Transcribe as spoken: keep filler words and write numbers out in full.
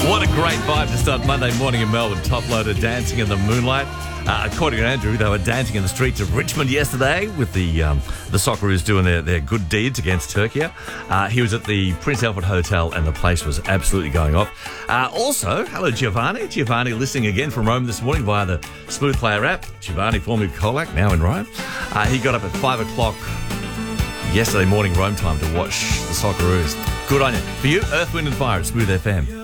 What a great vibe to start Monday morning in Melbourne. Top loader dancing in the moonlight. Uh, according to Andrew, they were dancing in the streets of Richmond yesterday with the um, the Socceroos doing their, their good deeds against Turkey. Uh, he was at the Prince Alfred Hotel and the place was absolutely going off. Uh, also, hello Giovanni. Giovanni listening again from Rome this morning via the Smooth Player app. Giovanni, formerly of Colac, now in Rome. Uh, he got up at five o'clock yesterday morning Rome time to watch the Socceroos. Good on you. For you, Earth, Wind and Fire at Smooth F M.